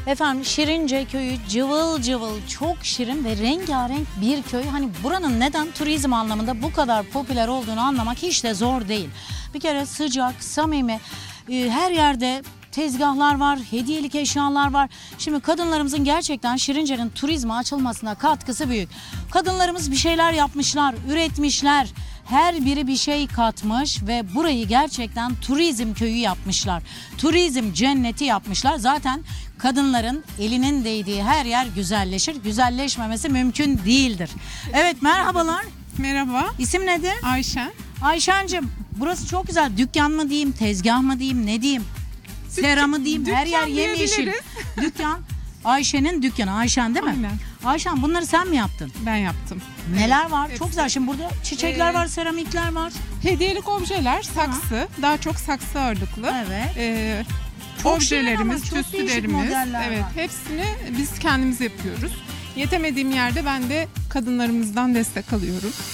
Efendim Şirince köyü cıvıl cıvıl, çok şirin ve rengarenk bir köy. Hani buranın neden turizm anlamında bu kadar popüler olduğunu anlamak hiç de zor değil. Bir kere sıcak, samimi, her yerde tezgahlar var, hediyelik eşyalar var. Şimdi kadınlarımızın gerçekten Şirince'nin turizme açılmasına katkısı büyük. Kadınlarımız bir şeyler yapmışlar, üretmişler. Her biri bir şey katmış ve burayı gerçekten turizm köyü yapmışlar. Turizm cenneti yapmışlar. Zaten kadınların elinin değdiği her yer güzelleşir. Güzelleşmemesi mümkün değildir. Evet, merhabalar. Merhaba, İsim nedir? Ayşen. Ayşen'cim, burası çok güzel. Dükkan mı diyeyim, tezgah mı diyeyim, ne diyeyim? Sera mı diyeyim, her yer Dükkan yemyeşil. diyebiliriz. Dükkan. Ayşe'nin dükkanı. Ayşen değil mi? Aynen. Ayşen, bunları sen mi yaptın? Ben yaptım. Neler var? hepsi. Çok güzel. Şimdi burada çiçekler Ee, var, seramikler var. Hediyelik objeler, saksı, daha çok saksı ağırlıklı. Evet. Çok şirin ama Objelerimiz, çok değişik süslerimiz, modeller evet, var. hepsini biz kendimiz yapıyoruz. Yetemediğim yerde ben de kadınlarımızdan destek alıyorum.